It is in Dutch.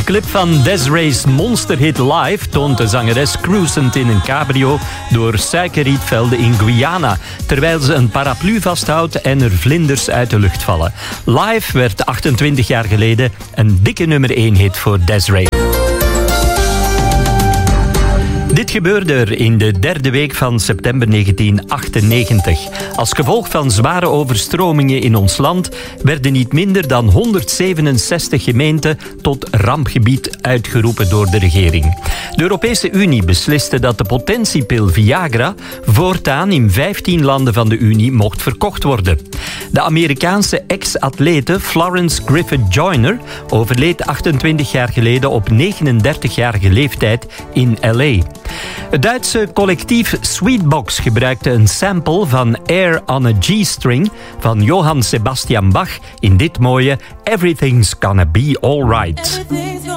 clip van Desiree's monsterhit Live toont de zangeres cruisend in een cabrio door suikerrietvelden in Guyana, terwijl ze een paraplu vasthoudt en er vlinders uit de lucht vallen. Live werd 28 jaar geleden een dikke nummer 1 hit voor Desiree. Dit gebeurde er in de derde week van september 1998. Als gevolg van zware overstromingen in ons land werden niet minder dan 167 gemeenten tot rampgebied uitgeroepen door de regering. De Europese Unie besliste dat de potentiepil Viagra voortaan in 15 landen van de Unie mocht verkocht worden. De Amerikaanse ex-atlete Florence Griffith Joyner overleed 28 jaar geleden op 39-jarige leeftijd in L.A. Het Duitse collectief Sweetbox gebruikte een sample van Air on a G-string van Johann Sebastian Bach in dit mooie Everything's Gonna Be Alright.